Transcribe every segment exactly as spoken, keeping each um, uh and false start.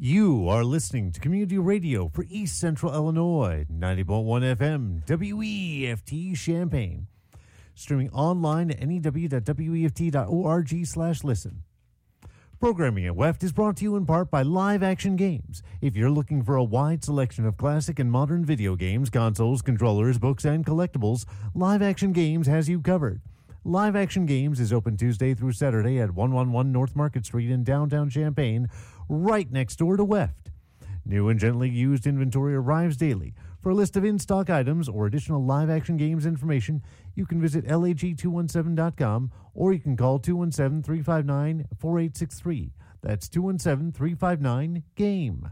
You are listening to Community Radio for East Central Illinois, ninety point one F M, W E F T Champaign. Streaming online at N E W dot W E F T dot org slash listen. Programming at W E F T is brought to you in part by Live Action Games. If you're looking for a wide selection of classic and modern video games, consoles, controllers, books, and collectibles, Live Action Games has you covered. Live Action Games is open Tuesday through Saturday at one eleven North Market Street in downtown Champaign, right next door to W E F T. New and gently used inventory arrives daily. For a list of in-stock items or additional Live Action Games information, you can visit lag two one seven dot com or you can call two one seven, three five nine, four eight six three. That's two one seven, three five nine, GAME.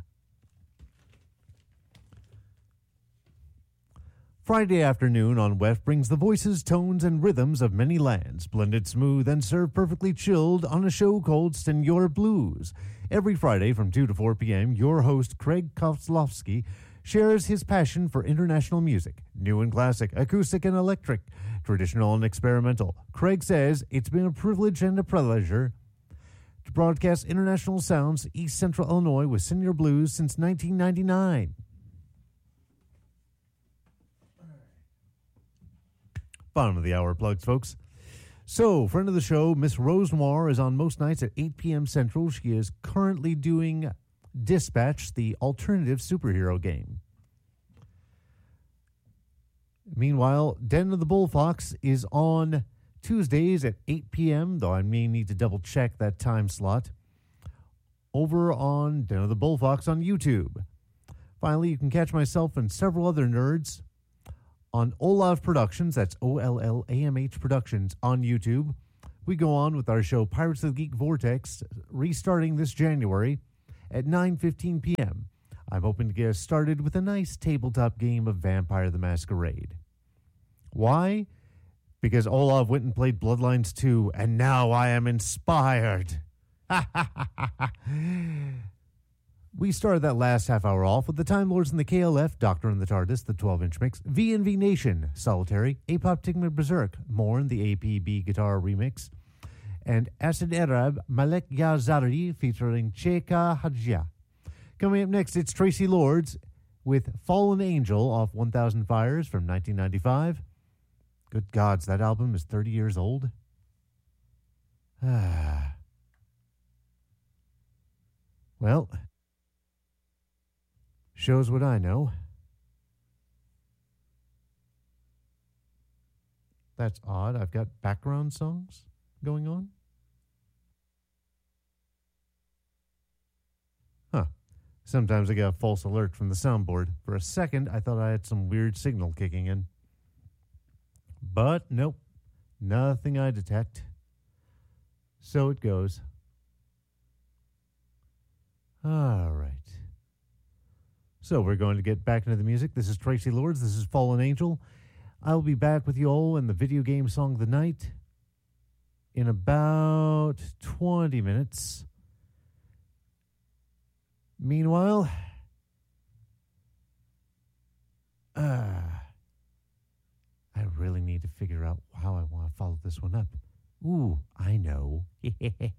Friday afternoon on W E F T brings the voices, tones, and rhythms of many lands, blended smooth and served perfectly chilled on a show called Senor Blues. Every Friday from two to four p.m., your host, Craig Kozlowski, shares his passion for international music, new and classic, acoustic and electric, traditional and experimental. Craig says it's been a privilege and a pleasure to broadcast international sounds to East Central Illinois with Senor Blues since nineteen ninety-nine. Bottom of the hour plugs, folks. So, friend of the show, Miss Rose Noir is on most nights at eight p.m. Central. She is currently doing Dispatch, the alternative superhero game. Meanwhile, Den of the Bullfox is on Tuesdays at eight p.m., though I may need to double-check that time slot, over on Den of the Bullfox on YouTube. Finally, you can catch myself and several other nerds on Olav Productions, that's O L L A M H Productions, on YouTube. We go on with our show Pirates of the Geek Vortex, restarting this January at nine fifteen p.m. I'm hoping to get us started with a nice tabletop game of Vampire the Masquerade. Why? Because Olav went and played Bloodlines two, and now I am inspired. We started that last half hour off with the Time Lords and the K L F, Doctor and the TARDIS, the twelve-inch mix, V and V Nation, Solitary, Apoptigma Berserk, Morn, the A P B guitar remix, and Acid Arab, Malek Yazari featuring Cheka Hajia. Coming up next, it's Tracy Lords with Fallen Angel off one thousand Fires from nineteen ninety-five. Good gods, that album is thirty years old. Ah. Well, shows what I know. That's odd. I've got background songs going on. Huh. Sometimes I get a false alert from the soundboard. For a second, I thought I had some weird signal kicking in. But nope. Nothing I detect. So it goes. All right. So we're going to get back into the music. This is Tracy Lords. This is Fallen Angel. I'll be back with you all in the video game song of the night in about twenty minutes. Meanwhile, uh, I really need to figure out how I want to follow this one up. Ooh, I know.